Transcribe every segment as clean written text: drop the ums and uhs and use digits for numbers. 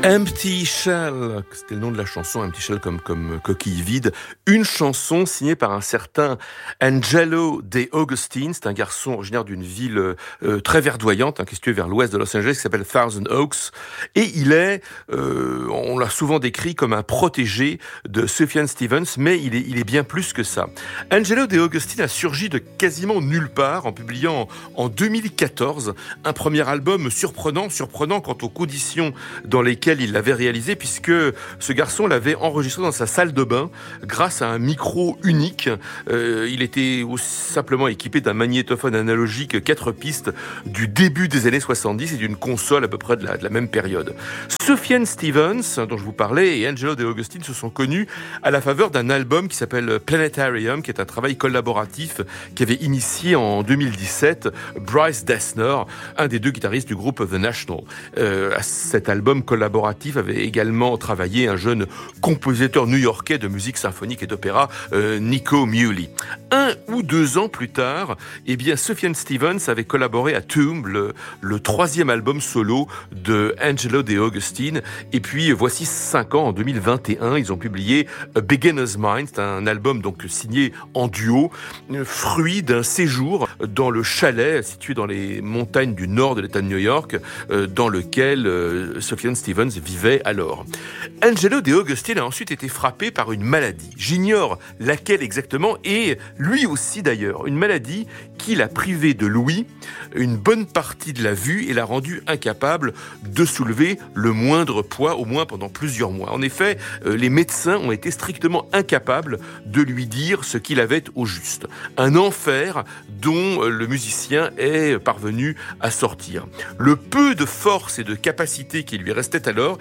Empty Shell, c'était le nom de la chanson, Empty Shell comme coquille vide. Une chanson signée par un certain Angelo De Agostino. C'est un garçon originaire d'une ville très verdoyante, qui est située vers l'ouest de Los Angeles, qui s'appelle Thousand Oaks. Et il est, on l'a souvent décrit comme un protégé de Sufjan Stevens, mais il est bien plus que ça. Angelo De Agostino a surgi de quasiment nulle part en publiant en 2014 un premier album surprenant quant aux conditions dans lesquelles il l'avait réalisé, puisque ce garçon l'avait enregistré dans sa salle de bain grâce à un micro unique. Il était simplement équipé d'un magnétophone analogique 4 pistes du début des années 70 et d'une console à peu près de la même période. Sufjan Stevens, dont je vous parlais, et Angelo De Agostino se sont connus à la faveur d'un album qui s'appelle Planetarium, qui est un travail collaboratif qu'avait initié en 2017 Bryce Dessner, un des deux guitaristes du groupe The National. À cet album collaboratif avait également travaillé un jeune compositeur new-yorkais de musique symphonique et d'opéra, Nico Muhly. 1 ou 2 ans plus tard, Sufjan Stevens avait collaboré à Tomb, le 3e album solo de Angelo De Agostino. Et puis, voici 5 ans, en 2021, ils ont publié A Beginner's Mind, un album donc signé en duo, fruit d'un séjour dans le chalet situé dans les montagnes du nord de l'État de New York, dans lequel Sufjan Stevens vivait alors. Angelo De Agostino a ensuite été frappé par une maladie. J'ignore laquelle exactement, et lui aussi d'ailleurs. Une maladie qui l'a privé de l'ouïe, une bonne partie de la vue, et l'a rendu incapable de soulever le moindre poids, au moins pendant plusieurs mois. En effet, les médecins ont été strictement incapables de lui dire ce qu'il avait au juste. Un enfer dont le musicien est parvenu à sortir. Le peu de force et de capacité qui lui restait alors,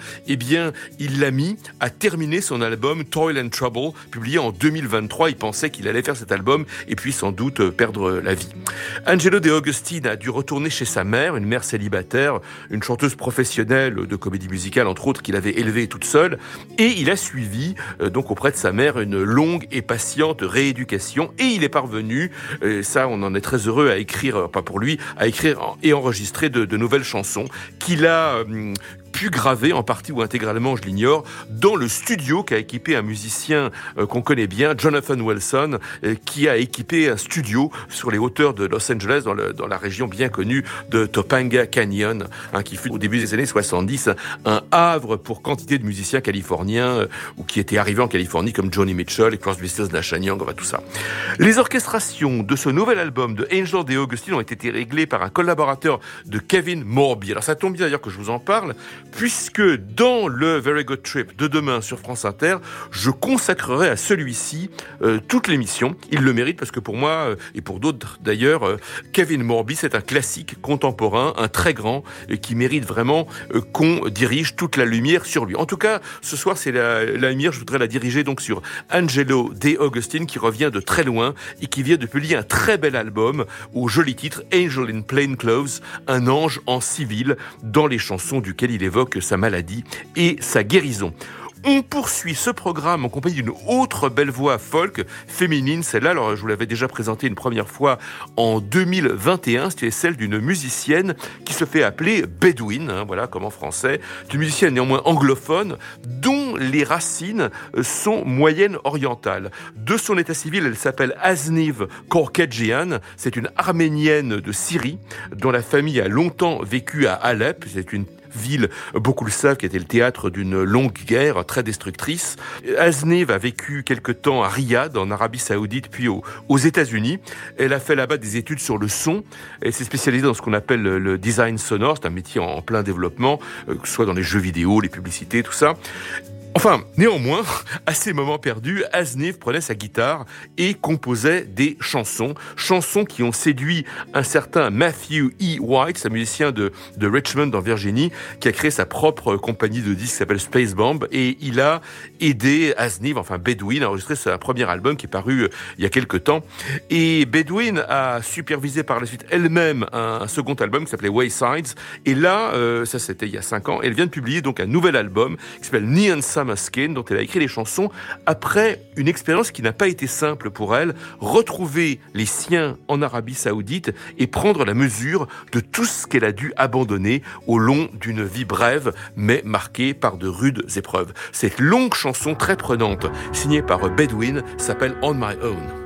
il l'a mis à terminer son album Toil and Trouble, publié en 2023. Il pensait qu'il allait faire cet album et puis sans doute perdre la vie. Angelo De Agostino a dû retourner chez sa mère, une mère célibataire, une chanteuse professionnelle de comédie musicale, entre autres, qu'il avait élevée toute seule, et il a suivi donc auprès de sa mère une longue et patiente rééducation, et il est parvenu, ça on en est très heureux, à écrire, pas pour lui, à écrire et enregistrer de nouvelles chansons qu'il a pu graver en partie ou intégralement, je l'ignore, dans le studio qu'a équipé un musicien qu'on connaît bien, Jonathan Wilson, qui a équipé un studio sur les hauteurs de Los Angeles, dans la région bien connue de Topanga Canyon, qui fut au début des années 70 un havre pour quantité de musiciens californiens ou qui étaient arrivés en Californie comme Joni Mitchell et Crosby, Stills, Nash & Young, tout ça. Les orchestrations de ce nouvel album de Angelo De Agostino ont été réglées par un collaborateur de Kevin Morby. Alors ça tombe bien d'ailleurs que je vous en parle, puisque dans le Very Good Trip de demain sur France Inter, je consacrerai à celui-ci toute l'émission. Il le mérite parce que pour moi, et pour d'autres d'ailleurs, Kevin Morby, c'est un classique contemporain, un très grand, qui mérite vraiment qu'on dirige toute la lumière sur lui. En tout cas, ce soir, c'est la lumière, je voudrais la diriger donc sur Angelo De Agostino, qui revient de très loin et qui vient de publier un très bel album au joli titre Angel in Plain Clothes, un ange en civil, dans les chansons duquel il évoque sa maladie et sa guérison. On poursuit ce programme en compagnie d'une autre belle voix folk féminine. Celle-là, alors je vous l'avais déjà présentée une première fois en 2021. C'était celle d'une musicienne qui se fait appeler Bedouine, voilà, comme en français. C'est une musicienne néanmoins anglophone dont les racines sont moyennes orientales. De son état civil, elle s'appelle Azniv Korkadjian. C'est une arménienne de Syrie dont la famille a longtemps vécu à Alep. C'est une ville, beaucoup le savent, qui était le théâtre d'une longue guerre très destructrice. Azniv a vécu quelque temps à Riyad, en Arabie Saoudite, puis aux États-Unis. Elle a fait là-bas des études sur le son. Elle s'est spécialisée dans ce qu'on appelle le design sonore. C'est un métier en plein développement, que ce soit dans les jeux vidéo, les publicités, tout ça. Enfin, néanmoins, à ces moments perdus, Azniv prenait sa guitare et composait des chansons qui ont séduit un certain Matthew E. White, un musicien de Richmond en Virginie, qui a créé sa propre compagnie de disques qui s'appelle Space Bomb, et il a aidé Azniv, Bedouine, à enregistrer son premier album qui est paru il y a quelque temps. Et Bedouine a supervisé par la suite elle-même un second album qui s'appelait Waysides, et là, ça c'était il y a 5 ans, elle vient de publier donc un nouvel album qui s'appelle Neon Sun Vanessa Maskane, dont elle a écrit les chansons après une expérience qui n'a pas été simple pour elle, retrouver les siens en Arabie Saoudite et prendre la mesure de tout ce qu'elle a dû abandonner au long d'une vie brève, mais marquée par de rudes épreuves. Cette longue chanson très prenante, signée par Bedouin, s'appelle On My Own.